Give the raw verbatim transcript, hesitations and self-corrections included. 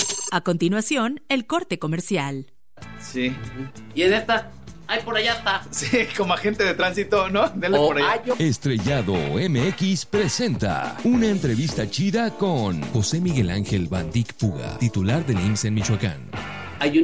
A continuación, el corte comercial. Sí. ¿Y en esta? Ay, por allá está. Sí, como agente de tránsito, ¿no? Denle Oh, por allá. ay, yo- Estrellado M X presenta una entrevista chida con José Miguel Ángel Van Dyck Puga, titular del I M S S en Michoacán. Hay un